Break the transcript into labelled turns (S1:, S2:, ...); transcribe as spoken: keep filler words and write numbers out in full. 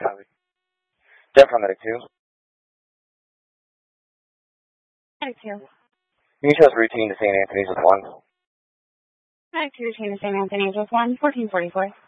S1: Copy. Jeff on Medic two.
S2: Medic two.
S1: Can you show us routine to Saint Anthony's with one?
S2: Medic two routine to Saint Anthony's with one, fourteen forty-four.